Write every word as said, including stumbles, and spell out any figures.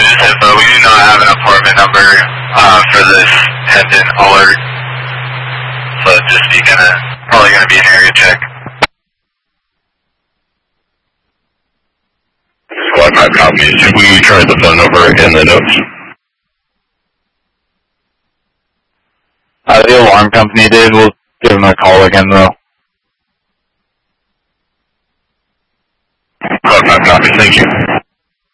just info. We do not have an apartment number uh, for this pendant alert. So it's just be gonna, probably going to be an area check. Squad five copies. Should we try the phone number in the notes? Uh, the alarm company did. We'll give them a call again, though. Squad five copies. Thank you.